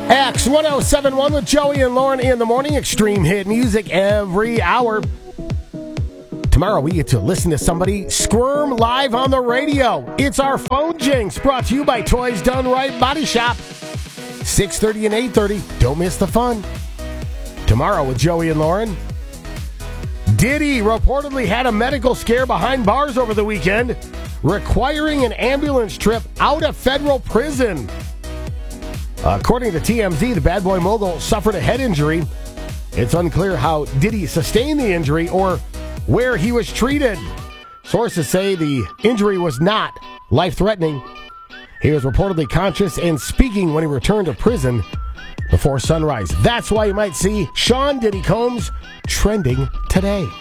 X1071 with Joey and Lauren in the morning. Extreme hit music every hour. Tomorrow we get to listen to somebody squirm live on the radio. It's our phone jinx, brought to you by Toys Done Right Body Shop. 6:30 and 8:30. Don't miss the fun. Tomorrow with Joey and Lauren. Diddy reportedly had a medical scare behind bars over the weekend, requiring an ambulance trip out of federal prison. According to TMZ, the bad boy mogul suffered a head injury. It's unclear how Diddy sustained the injury or where he was treated. Sources say the injury was not life-threatening. He was reportedly conscious and speaking when he returned to prison before sunrise. That's why you might see Sean Diddy Combs trending today.